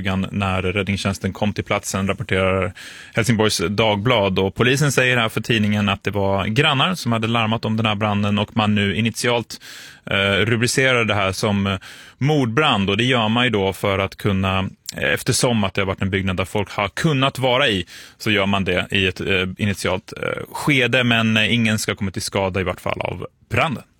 stugan när räddningstjänsten kom till platsen, rapporterar Helsingborgs Dagblad. Och polisen säger här för tidningen att det var grannar som hade larmat om den här branden och man nu initialt rubricerar det här som mordbrand. Och det gör man ju då för att kunna, eftersom att det har varit en byggnad där folk har kunnat vara i, så gör man det i ett initialt skede, men ingen ska komma till skada i vart fall av branden.